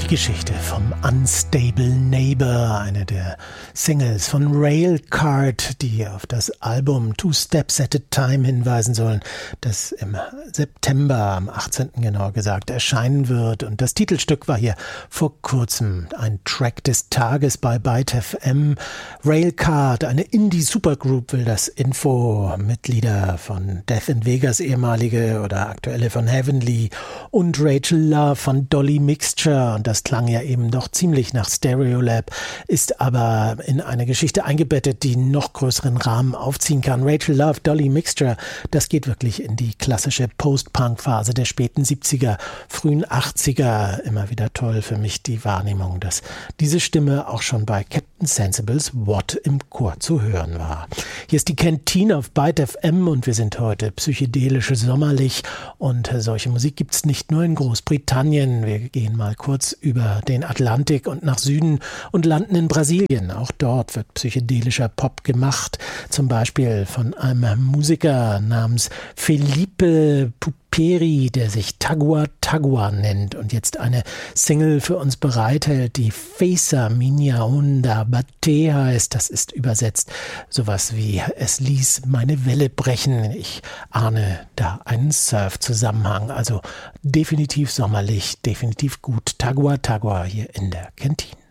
Die Geschichte vom Unstable Neighbor, eine der Singles von Railcard, die auf das Album Two Steps at a Time hinweisen sollen, das im September, am 18. genauer gesagt, erscheinen wird. Und das Titelstück war hier vor kurzem ein Track des Tages bei Byte FM. Railcard, eine Indie-Supergroup, will das Info. Mitglieder von Death in Vegas, ehemalige oder aktuelle von Heavenly, und Rachel Love von Dolly Mixture. Und das klang ja eben doch ziemlich nach Stereolab, ist aber in eine Geschichte eingebettet, die einen noch größeren Rahmen aufziehen kann. Rachel Love, Dolly Mixture, das geht wirklich in die klassische Post-Punk-Phase der späten 70er, frühen 80er. Immer wieder toll für mich die Wahrnehmung, dass diese Stimme auch schon bei Captain Sensibles What im Chor zu hören war. Hier ist die Kantine auf Byte FM und wir sind heute psychedelisch sommerlich, und solche Musik gibt's nicht nur in Großbritannien. Wir gehen mal kurz über den Atlantik und nach Süden und landen in Brasilien. Auch dort wird psychedelischer Pop gemacht, zum Beispiel von einem Musiker namens Felipe Puperi, der sich Tagua Tagua nennt und jetzt eine Single für uns bereithält, die Feza Minha Onda Bate heißt. Das ist übersetzt sowas wie "Es ließ meine Welle brechen". Ich ahne da einen Surf-Zusammenhang, also definitiv sommerlich, definitiv gut. Tagua Tagua hier in der Kantine.